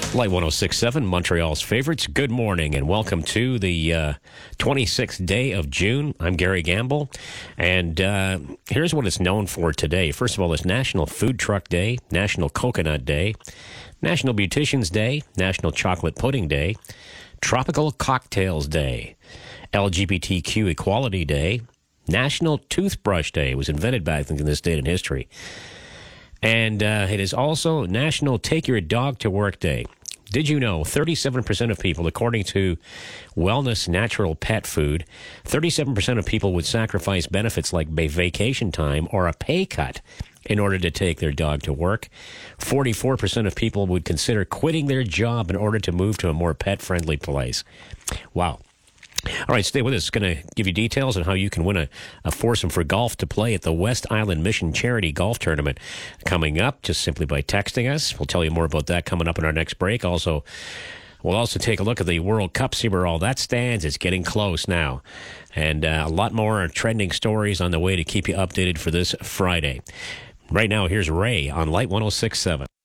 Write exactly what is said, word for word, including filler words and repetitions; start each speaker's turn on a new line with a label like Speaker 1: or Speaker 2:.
Speaker 1: Light one oh six point seven, Montreal's favorites. Good morning and welcome to the uh, twenty-sixth day of June. I'm Gary Gamble, and uh, here's what it's known for today. First of all, it's National Food Truck Day, National Coconut Day, National Beauticians Day, National Chocolate Pudding Day, Tropical Cocktails Day, L G B T Q Equality Day, National Toothbrush Day. It was invented back in this date in history. And uh, it is also National Take Your Dog to Work Day. Did you know thirty-seven percent of people, according to Wellness Natural Pet Food, thirty-seven percent of people would sacrifice benefits like vacation time or a pay cut in order to take their dog to work. forty-four percent of people would consider quitting their job in order to move to a more pet-friendly place. Wow. All right, stay with us. Going to give you details on how you can win a, a foursome for golf to play at the West Island Mission Charity Golf Tournament coming up, just simply by texting us. We'll tell you more about that coming up in our next break. Also, we'll also take a look at the World Cup, see where all that stands. It's getting close now. And uh, a lot more trending stories on the way to keep you updated for this Friday. Right now, here's Ray on Light one oh six point seven.